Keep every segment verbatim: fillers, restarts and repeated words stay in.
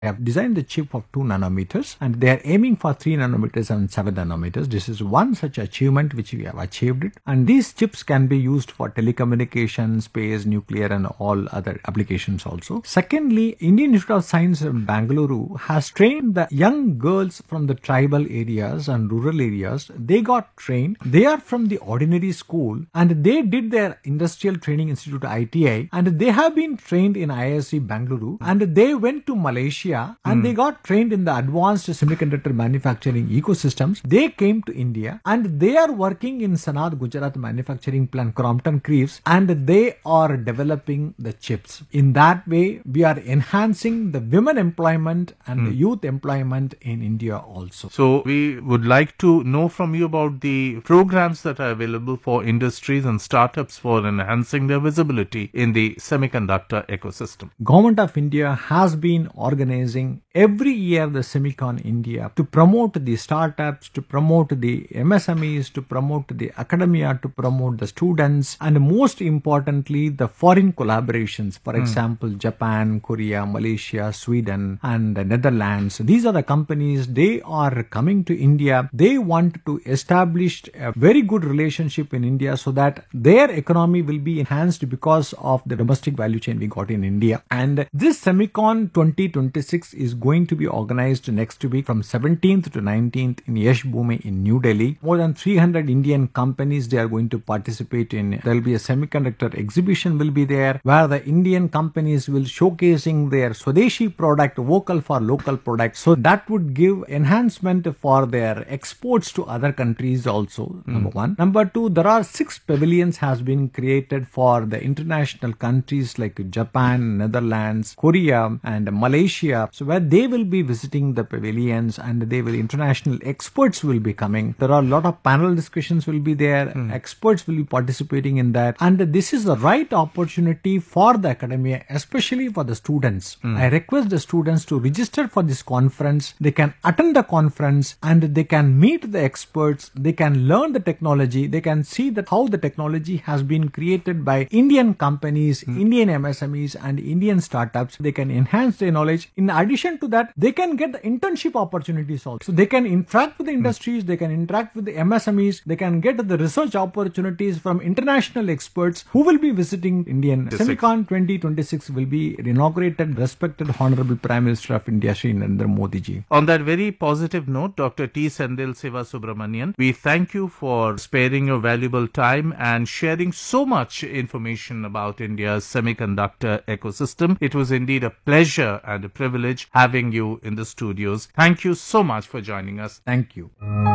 have designed the chip of two nanometers and they are aiming for three nanometers and seven nanometers. This is one such achievement which we have achieved it. And these chips can be used for telecommunication, space, nuclear and all other applications also. Secondly, Indian Institute of Science in Bangalore has trained the young girls from the tribal areas and rural areas. They got trained. They are from the ordinary school and they did their Industrial Training Institute I T I and they have been trained in I I S C Bangalore and they went to Malaysia and mm. they got trained in the advanced semiconductor manufacturing ecosystems. They came to India and they are working in Sanad Gujarat manufacturing plant Crompton Creeves and they are developing the chips. In that way, we are enhancing the women employment and mm. the youth employment in India also. So we would like to know from you about the programs that are available for industries and startups for enhancing their visibility in the semiconductor ecosystem. Government of India has been organizing every year the Semicon India to promote the startups, to promote the M S M Es, to promote the academia, to promote the students, and most importantly, the foreign collaborations. For mm. example, Japan, Korea, Malaysia, Sweden, and the Netherlands. These are the companies, they are coming to India. They want to establish a very good relationship in India so that their economy will be enhanced because of the domestic value chain we got in India. And this Semicon twenty twenty-six is going to be organized next week from seventeenth to nineteenth in Yash Bhumi in New Delhi. More than three hundred Indian companies they are going to participate in. There will be a semiconductor exhibition will be there where the Indian companies will showcasing their Swadeshi product, vocal for local products. So that would give enhancement for their exports to other countries also, mm. number one. Number two, there are six pavilions has been created for the international countries like Japan, Netherlands, Korea and Malaysia. So where they will be visiting the pavilions and they will, international experts will be coming. There are a lot of panel discussions will be there. Mm. Experts will be participating in that. And this is the right opportunity for the academia, especially for the students. Mm. I request the students to register for this conference. They can attend the conference and they can meet the experts. They can learn the technology. They can see that how the technology has been created by Indian companies, mm. Indian M S M Es and Indian startups. They can enhance their knowledge. In addition to that, they can get the internship opportunities also. So they can interact with the industries, mm. they can interact with the M S M Es, they can get the research opportunities from international experts who will be visiting Indian. Semicon twenty twenty-six will be inaugurated, respected Honorable Prime Minister of India, Shri Narendra Modi ji. On that very positive note, Doctor T. Sendil Sivasubramanian, we thank you for sparing your valuable time and sharing so much information about India's semiconductor ecosystem. It was indeed a pleasure and a privilege having you in the studios. Thank you so much for joining us. Thank you.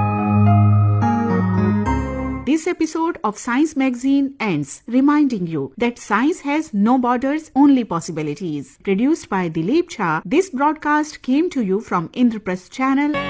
This episode of Science Magazine ends reminding you that science has no borders, only possibilities. Produced by Dilip Jha, this broadcast came to you from Indraprastha Channel.